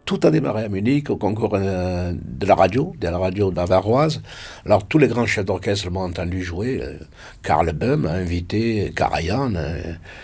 tout a démarré à Munich, au concours de la radio bavaroise. Alors tous les grands chefs d'orchestre m'ont entendu jouer. Karl Böhm a invité Karajan.